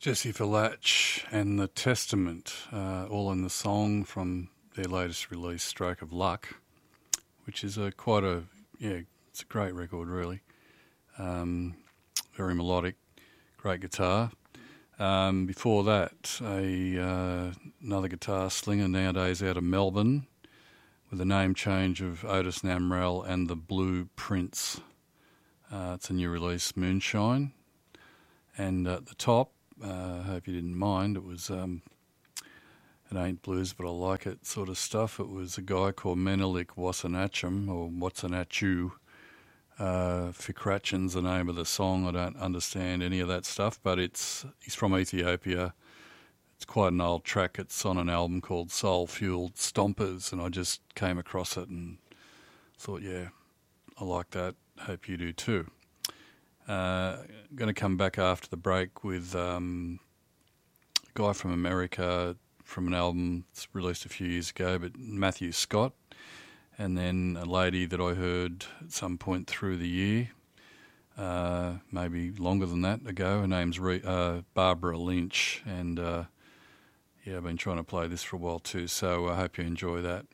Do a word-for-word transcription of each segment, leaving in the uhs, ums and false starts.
Jesse Falach and The Testament, uh, all in the song from their latest release, Stroke of Luck, which is a quite a, yeah, it's a great record, really. Um, very melodic, great guitar. Um, before that, a uh, another guitar slinger nowadays out of Melbourne with the name change of Otis Namrell and the Blue Prince. Uh, it's a new release, Moonshine. And at the top, I uh, hope you didn't mind, it was, um, it ain't blues, but I like it sort of stuff. It was a guy called Menelik Wasanachum, or Watsanachu. Uh, Fikrachin's the name of the song. I don't understand any of that stuff, but it's he's from Ethiopia. It's quite an old track. It's on an album called Soul Fueled Stompers, and I just came across it and thought, yeah, I like that. Hope you do too. Uh, going to come back after the break with um, a guy from America from an album that's released a few years ago, but Matthew Scott, and then a lady that I heard at some point through the year, uh, maybe longer than that ago. Her name's Re- uh, Barbara Lynch, and uh, yeah, I've been trying to play this for a while too, so I hope you enjoy that.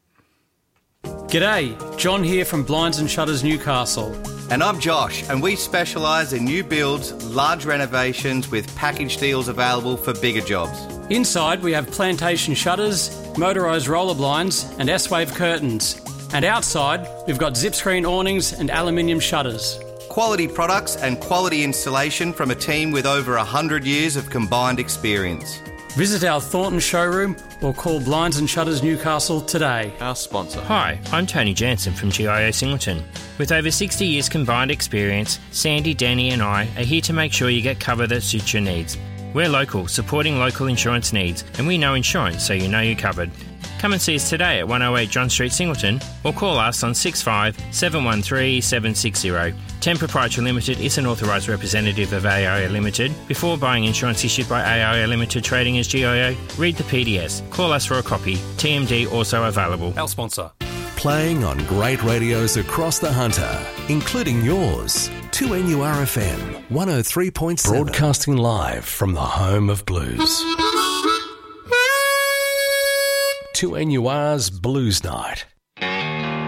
G'day, John here from Blinds and Shutters Newcastle. And I'm Josh, and we specialise in new builds, large renovations with package deals available for bigger jobs. Inside we have plantation shutters, motorised roller blinds and S-wave curtains. And outside we've got zip screen awnings and aluminium shutters. Quality products and quality installation from a team with over one hundred years of combined experience. Visit our Thornton showroom or call Blinds and Shutters Newcastle today. Our sponsor. Hi, I'm Tony Jansen from G I O Singleton. With over sixty years combined experience, Sandy, Danny and I are here to make sure you get cover that suits your needs. We're local, supporting local insurance needs, and we know insurance so you know you're covered. Come and see us today at one oh eight John Street, Singleton, or call us on six five seven one three seven six zero. ten Proprietary Limited is an authorised representative of A I O Limited. Before buying insurance issued by A I O Limited trading as G I O, read the P D S. Call us for a copy. T M D also available. Our sponsor. Playing on great radios across the Hunter, including yours. two N U R F M, one oh three point seven. Broadcasting live from the home of blues. two N U R's Blues Night.